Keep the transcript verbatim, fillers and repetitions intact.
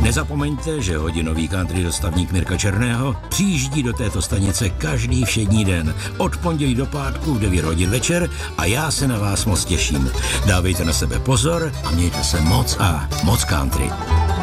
Nezapomeňte, že hodinový country dostavník Mirka Černého přijíždí do této stanice každý všední den od pondělí do pátku v devět hodin večer a já se na vás moc těším. Dávejte na sebe pozor a mějte se moc a moc country.